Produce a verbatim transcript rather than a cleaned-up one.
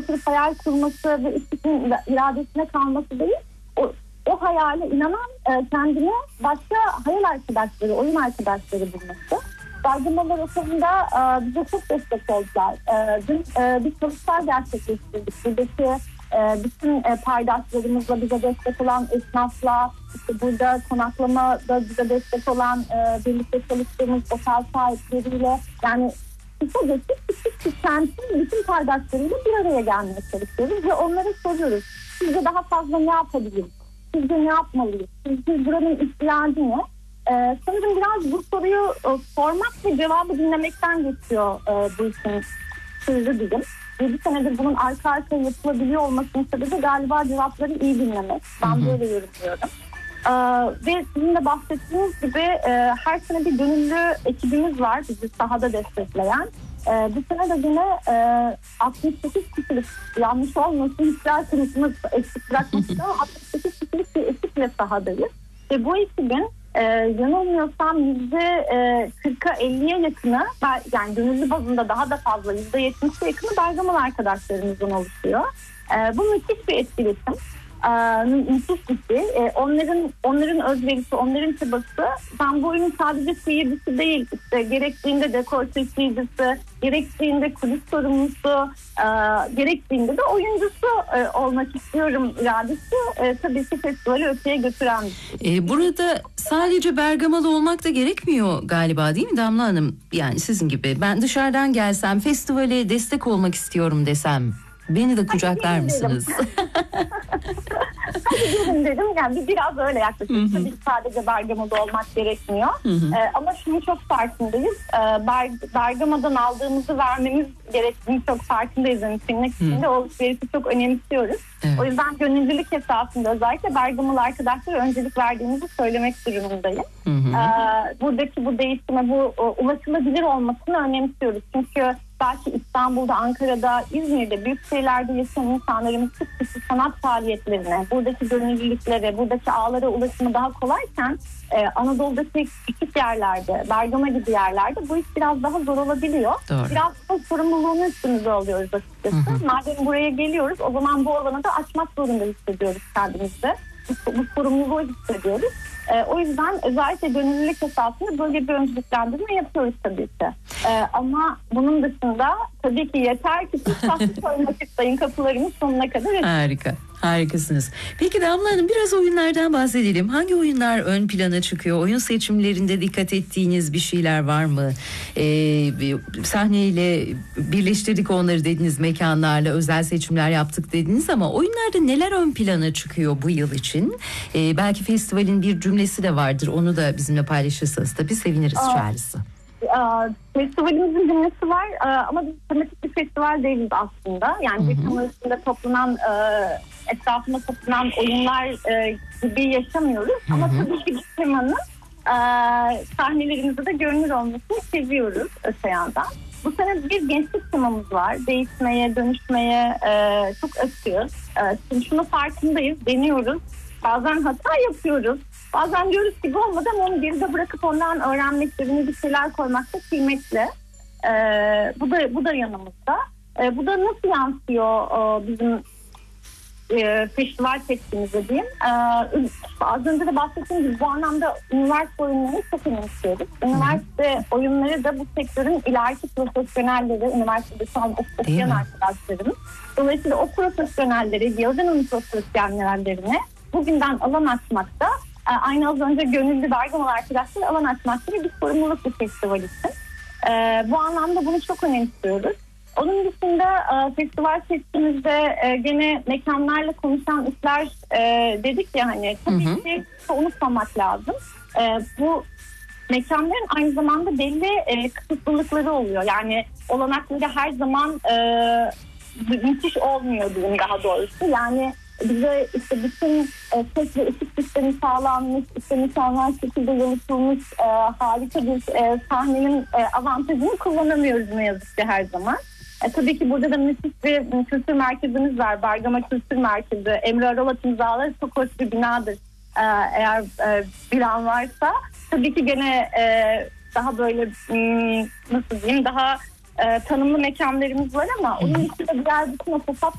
oturup hayal kurması ve istisinin iradesine kalması değil, o, o hayale inanan e, kendine başka hayal arkadaşları, oyun arkadaşları bulması. Bergamalar o konuda e, bize çok destek oldular. E, dün e, bir çalıştay gerçekleştirdik. Buradaki e, bütün e, paydaşlarımızla, bize destek olan esnafla, işte burada konaklamada bize destek olan e, birlikte çalıştığımız otel sahipleriyle, yani kısacası küçük bir kentin bütün paydaşlarıyla bir araya gelmeye çalışıyoruz ve onlara soruyoruz. Sizce daha fazla ne yapabiliriz? Sizce ne yapmalıyız? Sizce buranın ihtiyacı ne? Ee, sanırım biraz bu soruyu e, sormak ve cevabı dinlemekten geçiyor e, bu işin sırrı diyeyim. yedi senedir bunun arka arkaya yapılabiliyor olmasının sebebi galiba cevapları iyi dinlemek. Ben hı hı. böyle yorumluyorum. Ee, ve sizin de bahsettiğiniz gibi e, her sene bir gönüllü ekibimiz var bizi sahada destekleyen. E, bu sene de yine e, altmış sekiz kişilik, yanlış olmasın, hiçbir konusunu eksik bırakmasın ama altmış sekiz kişilik bir ekiple sahadayız. Ve bu ekibin e, yanılmıyorsam yüzde kırka elliye yakını, yani gönüllü bazında daha da fazla, yüzde yetmişe yakını Bergamalı arkadaşlarımızdan oluşuyor. E, bu müthiş bir etkileşim. Ee, müthiş bir şey. Ee, onların onların özverisi, onların çabası. Ben bu oyunun sadece seyircisi değil, işte gerektiğinde dekor seçicisi, gerektiğinde kulis sorumlusu, e, gerektiğinde de oyuncusu e, olmak istiyorum iradesi. E, tabii ki festivali öteye götüren bir şey. Ee, burada sadece Bergamalı olmak da gerekmiyor galiba, değil mi Damla Hanım? Yani sizin gibi ben dışarıdan gelsem, festivale destek olmak istiyorum desem, beni de kucaklar Hadi mısınız? Hadi gelin dedim. Yani biraz öyle yaklaşık. Tabii sadece Bergama'da olmak gerekmiyor. Hı hı. Ee, ama şunu çok farkındayız. Ee, Ber- Bergama'dan aldığımızı vermemiz gerektiğini çok farkındayız. Yani tırnak içinde o alışverişi çok önemsiyoruz. Evet. O yüzden gönüllülük esasında özellikle Bergamalı arkadaşlara öncelik verdiğimizi söylemek durumundayım. Hı hı. Ee, buradaki bu değişime, bu ulaşılabilir olmasını önemsiyoruz. Çünkü belki İstanbul'da, Ankara'da, İzmir'de, büyük şehirlerde yaşayan insanlarımız kısıtlı sanat faaliyetlerine, buradaki gönüllülüklere, buradaki ağlara ulaşımı daha kolayken e, Anadolu'daki küçük yerlerde, Bergama gibi yerlerde bu iş biraz daha zor olabiliyor. Doğru. Biraz da sorumluluğunu üstümüze alıyoruz açıkçası. Hı hı. Madem buraya geliyoruz, o zaman bu alanı da açmak zorunda hissediyoruz kendimizde. Bu, bu sorumluluğu hissediyoruz. Ee, o yüzden özellikle gönüllülük esasında böyle bir önceliklendirme yapıyoruz tabii ki. Ee, ama bunun dışında tabii ki yeter ki siz tatlı koymak isteyin, kapılarımız sonuna kadar açık. Harika. Harikasınız. Peki Damla Hanım, biraz oyunlardan bahsedelim. Hangi oyunlar ön plana çıkıyor? Oyun seçimlerinde dikkat ettiğiniz bir şeyler var mı? Ee, sahneyle birleştirdik onları dediniz, mekanlarla özel seçimler yaptık dediniz ama oyunlarda neler ön plana çıkıyor bu yıl için? Ee, belki festivalin bir cümlesi de vardır. Onu da bizimle paylaşırsanız tabii seviniriz çağrısı. Festivalimizin cümlesi var ama biz tematik bir festival değiliz aslında. Yani bir kamu üstünde toplanan, etrafında toplanan oyunlar gibi yaşamıyoruz. Hı hı. Ama tabii ki bir temanın sahnelerimizde de görünür olmasını seviyoruz öte yandan. Bu sene bir gençlik temamız var. Değişmeye, dönüşmeye çok açığız. Şimdi şunu farkındayız, deniyoruz. Bazen hata yapıyoruz. Bazen diyoruz ki bu olmadı ama onu geride bırakıp ondan öğrenmeklerini, bir şeyler koymak da kıymetli. Ee, bu da bu da yanımızda. Ee, bu da nasıl yansıyor e, bizim e, festival seçtiğimizde diyeyim. Ee, az önce de bahsettiğim gibi bu anlamda üniversite oyunlarını çok önemsiyoruz. Üniversite oyunları da bu sektörün ileriki profesyonelleri, üniversitede şu an okuyan arkadaşlarımız. Dolayısıyla o profesyonelleri, yazılım profesyonellerine bugünden alan açmakta, aynı az önce gönüllü Bergamalı arkadaşlar alan açmak gibi bir sorumluluk bu festival için. Ee, bu anlamda bunu çok önemsiyoruz. Onun dışında e, festival seçimimizde e, gene mekanlarla konuşan işler e, dedik ya, hani tabii hı hı. ki unutmamak lazım. E, bu mekanların aynı zamanda belli e, kısıtlılıkları oluyor. Yani olanakları her zaman e, müthiş olmuyor diyeyim daha doğrusu. Yani bize işte bütün e, ses ve ışık sistemi sağlanmış, işte mükemmel şekilde yalıtılmış e, harika bir e, sahnenin e, avantajını kullanamıyoruz ne yazık ki her zaman. E, tabii ki burada da müthiş bir kültür merkezimiz var. Bergama Kültür Merkezi. Emre Aralat imzaları çok hoş bir binadır. E, eğer e, bir an varsa. Tabii ki gene e, daha böyle m, nasıl diyeyim daha e, tanımlı mekanlarımız var ama onun dışında diğer bütün o